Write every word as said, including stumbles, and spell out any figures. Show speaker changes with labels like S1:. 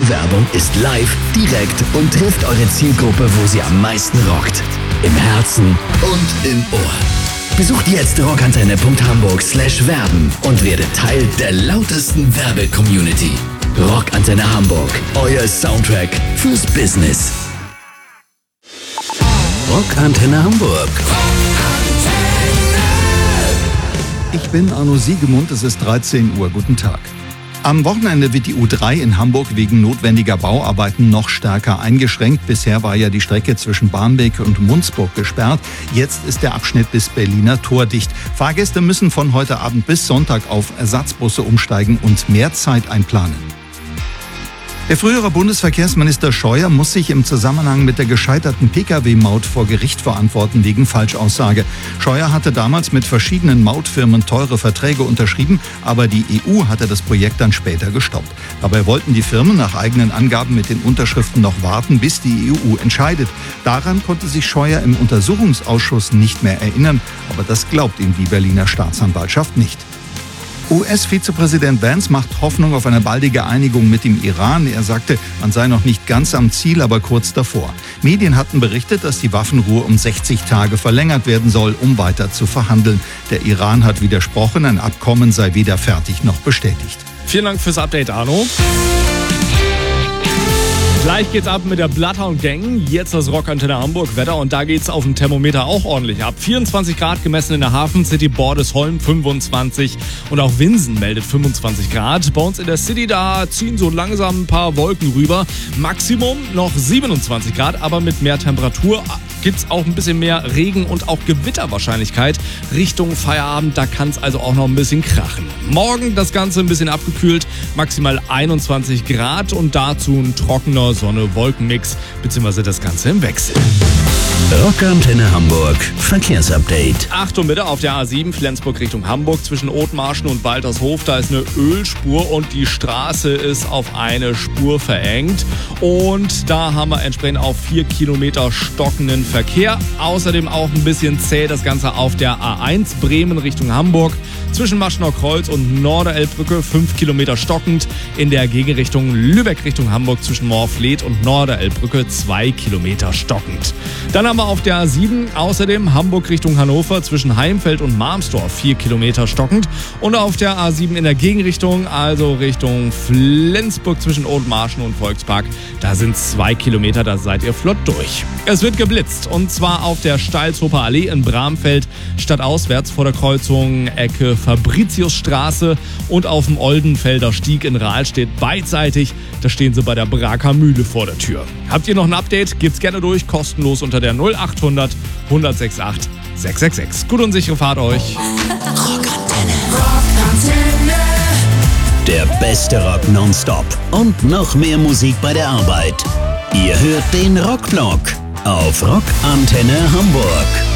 S1: Werbung ist live, direkt und trifft eure Zielgruppe, wo sie am meisten rockt. Im Herzen und im Ohr. Besucht jetzt rockantenne punkt hamburg slash werben und werdet Teil der lautesten Werbe-Community. Rockantenne Hamburg, euer Soundtrack fürs Business. Rockantenne Hamburg.
S2: Ich bin Arno Siegemund, es ist dreizehn Uhr. Guten Tag. Am Wochenende wird die U drei in Hamburg wegen notwendiger Bauarbeiten noch stärker eingeschränkt. Bisher war ja die Strecke zwischen Barmbek und Munzburg gesperrt. Jetzt ist der Abschnitt bis Berliner Tor dicht. Fahrgäste müssen von heute Abend bis Sonntag auf Ersatzbusse umsteigen und mehr Zeit einplanen. Der frühere Bundesverkehrsminister Scheuer muss sich im Zusammenhang mit der gescheiterten Pkw-Maut vor Gericht verantworten wegen Falschaussage. Scheuer hatte damals mit verschiedenen Mautfirmen teure Verträge unterschrieben, aber die E U hatte das Projekt dann später gestoppt. Dabei wollten die Firmen nach eigenen Angaben mit den Unterschriften noch warten, bis die E U entscheidet. Daran konnte sich Scheuer im Untersuchungsausschuss nicht mehr erinnern, aber das glaubt ihm die Berliner Staatsanwaltschaft nicht. U S-Vizepräsident Vance macht Hoffnung auf eine baldige Einigung mit dem Iran. Er sagte, man sei noch nicht ganz am Ziel, aber kurz davor. Medien hatten berichtet, dass die Waffenruhe um sechzig Tage verlängert werden soll, um weiter zu verhandeln. Der Iran hat widersprochen, ein Abkommen sei weder fertig noch bestätigt.
S3: Vielen Dank fürs Update, Arno. Gleich geht's ab mit der Bloodhound Gang. Jetzt das Rockantenne Hamburg Wetter und da geht's auf dem Thermometer auch ordentlich ab. vierundzwanzig Grad gemessen in der Hafen City, Bordesholm fünfundzwanzig und auch Winsen meldet fünfundzwanzig Grad. Bei uns in der City, da ziehen so langsam ein paar Wolken rüber. Maximum noch siebenundzwanzig Grad, aber mit mehr Temperatur gibt's auch ein bisschen mehr Regen und auch Gewitterwahrscheinlichkeit Richtung Feierabend. Da kann's also auch noch ein bisschen krachen. Morgen das Ganze ein bisschen abgekühlt, maximal einundzwanzig Grad und dazu ein trockener Sonne-Wolken-Mix, beziehungsweise das Ganze im Wechsel.
S1: Rockantenne Hamburg Verkehrsupdate.
S3: Achtung bitte, auf der A sieben Flensburg Richtung Hamburg zwischen Othmarschen und Waltershof, da ist eine Ölspur und die Straße ist auf eine Spur verengt und da haben wir entsprechend auf vier Kilometer stockenden Verkehr. Außerdem auch ein bisschen zäh das Ganze auf der A eins Bremen Richtung Hamburg zwischen Maschenau Kreuz und Norderelbbrücke, fünf Kilometer stockend. In der Gegenrichtung Lübeck Richtung Hamburg zwischen Moorfleet und Norderelbbrücke, zwei Kilometer stockend. Dann haben wir auf der A sieben außerdem Hamburg Richtung Hannover zwischen Heimfeld und Marmsdorf, vier Kilometer stockend. Und auf der A sieben in der Gegenrichtung, also Richtung Flensburg zwischen Othmarschen und Volkspark, da sind zwei Kilometer, da seid ihr flott durch. Es wird geblitzt und zwar auf der Steilshofer Allee in Bramfeld stadtauswärts vor der Kreuzung Ecke Fabritiusstraße und auf dem Oldenfelder Stieg in Rahlstedt beidseitig. Da stehen sie bei der Braker Mühle vor der Tür. Habt ihr noch ein Update? Gebt's gerne durch, kostenlos unter der null acht hundert hundertsechsundachtzig sechs sechs sechs. Gute und sichere Fahrt euch.
S1: Rockantenne. Rockantenne. Der beste Rock nonstop und noch mehr Musik bei der Arbeit. Ihr hört den Rockblock auf Rockantenne Hamburg.